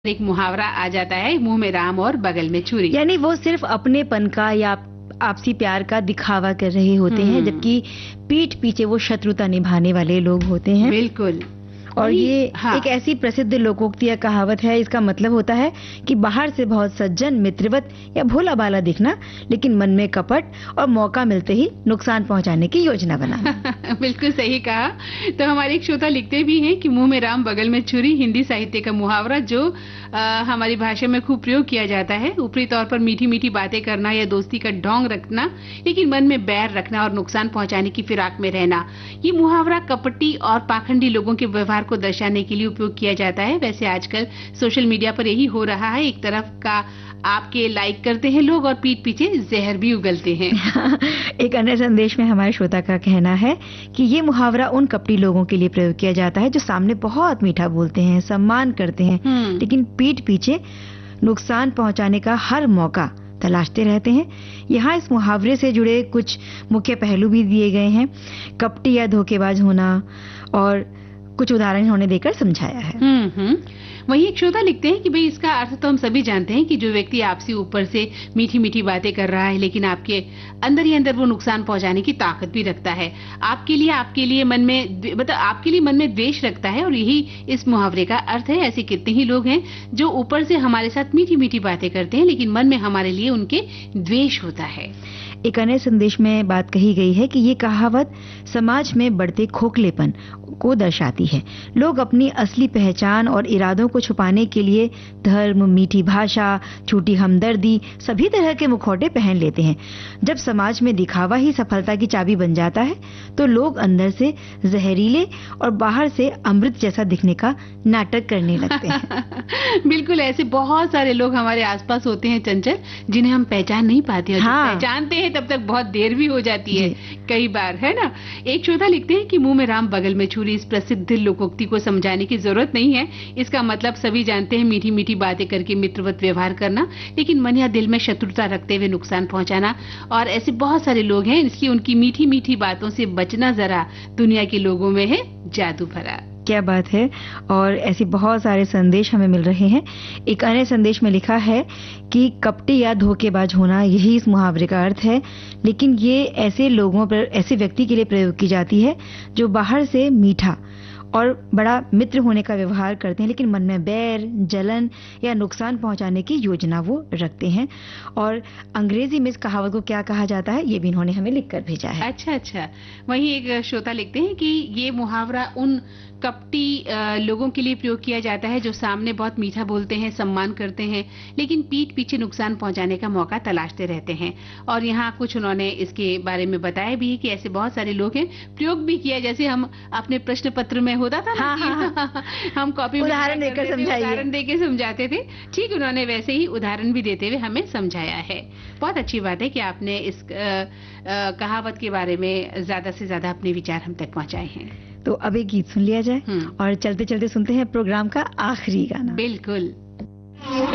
एक मुहावरा आ जाता है, मुंह में राम और बगल में छुरी। यानी वो सिर्फ अपनेपन का या आपसी प्यार का दिखावा कर रहे होते हैं, जबकि पीठ पीछे वो शत्रुता निभाने वाले लोग होते हैं। बिल्कुल। और ये एक ऐसी प्रसिद्ध लोकोक्ति या कहावत है। इसका मतलब होता है कि बाहर से बहुत सज्जन, मित्रवत या भोला भाला दिखना, लेकिन मन में कपट और मौका मिलते ही नुकसान पहुंचाने की योजना बनाना। बिल्कुल सही कहा। तो हमारे एक श्रोता लिखते भी हैं कि मुंह में राम बगल में छुरी हिंदी साहित्य का मुहावरा जो हमारी भाषा में खूब प्रयोग किया जाता है। ऊपरी तौर पर मीठी मीठी बातें करना या दोस्ती का ढोंग रखना, लेकिन मन में बैर रखना और नुकसान पहुंचाने की फिराक में रहना। ये मुहावरा कपटी और पाखंडी लोगों के व्यवहार को दर्शाने के लिए उपयोग किया जाता है। वैसे आजकल सोशल मीडिया पर यही हो रहा है। एक तरफ का आपके लाइक करते हैं लोग और पीठ पीछे जहर भी उगलते हैं। एक अन्य संदेश में हमारे श्रोता का कहना है कि ये मुहावरा उन कपटी लोगों के लिए प्रयोग किया जाता है जो सामने बहुत मीठा बोलते हैं, सम्मान करते हैं, लेकिन पीठ पीछे नुकसान पहुंचाने का हर मौका तलाशते रहते हैं। यहाँ इस मुहावरे से जुड़े कुछ मुख्य पहलू भी दिए गए हैं। कपटी या धोखेबाज होना और कुछ उदाहरण उन्होंने देकर समझाया है। वहीं एक श्रोता लिखते हैं कि भाई इसका अर्थ तो हम सभी जानते हैं कि जो व्यक्ति आपसे ऊपर से मीठी मीठी बातें कर रहा है, लेकिन आपके अंदर ही अंदर वो नुकसान पहुंचाने की ताकत भी रखता है। आपके लिए मन में द्वेष रखता है, और यही इस मुहावरे का अर्थ है। ऐसे कितने ही लोग हैं जो ऊपर से हमारे साथ मीठी मीठी बातें करते हैं, लेकिन मन में हमारे लिए उनके द्वेष होता है। एक अन्य संदेश में बात कही गई है कि ये कहावत समाज में बढ़ते खोखलेपन को दर्शाती है। लोग अपनी असली पहचान और इरादों को छुपाने के लिए धर्म, मीठी भाषा, झूठी हमदर्दी, सभी तरह के मुखौटे पहन लेते हैं। जब समाज में दिखावा ही सफलता की चाबी बन जाता है, तो लोग अंदर से जहरीले और बाहर से अमृत जैसा दिखने का नाटक करने लगते हैं। बिल्कुल, ऐसे बहुत सारे लोग हमारे आसपास होते हैं चंचल, जिन्हें हम पहचान नहीं पाते। पहचानते हैं तब तक बहुत देर भी हो जाती है कई बार, है ना। एक श्रोता लिखते हैं कि मुंह में राम बगल में छुरी इस प्रसिद्ध लोकोक्ति को समझाने की जरूरत नहीं है। इसका मतलब सभी जानते हैं, मीठी मीठी बातें करके मित्रवत व्यवहार करना, लेकिन मन या दिल में शत्रुता रखते हुए नुकसान पहुंचाना। और ऐसे बहुत सारे लोग हैं, इसलिए उनकी मीठी मीठी बातों से बचना जरा दुनिया के लोगों में है जादू भरा। क्या बात है। और ऐसे बहुत सारे संदेश हमें मिल रहे हैं। एक अन्य संदेश में लिखा है कि कपटी या धोखेबाज होना, यही इस मुहावरे का अर्थ है, लेकिन ये ऐसे लोगों पर, ऐसे व्यक्ति के लिए प्रयोग की जाती है जो बाहर से मीठा और बड़ा मित्र होने का व्यवहार करते हैं, लेकिन मन में बैर, जलन या नुकसान पहुंचाने की योजना वो रखते हैं। और अंग्रेजी में इस कहावत को क्या कहा जाता है, ये भी इन्होंने हमें लिखकर भेजा है। अच्छा। वहीं एक श्रोता लिखते हैं कि ये मुहावरा उन कपटी लोगों के लिए प्रयोग किया जाता है जो सामने बहुत मीठा बोलते हैं, सम्मान करते हैं, लेकिन पीठ पीछे नुकसान पहुंचाने का मौका तलाशते रहते हैं। और यहाँ कुछ उन्होंने इसके बारे में बताया भी है कि ऐसे बहुत सारे लोग हैं, प्रयोग भी किया, जैसे हम अपने प्रश्न पत्र में होता था ना, हम कॉपी उदाहरण देकर समझाते थे, ठीक उन्होंने वैसे ही उदाहरण भी देते हुए हमें समझाया है। बहुत अच्छी बात है कि आपने इस कहावत के बारे में ज्यादा से ज्यादा अपने विचार हम तक पहुंचाए हैं। तो अब एक गीत सुन लिया जाए और चलते चलते सुनते हैं प्रोग्राम का आखिरी गाना। बिल्कुल।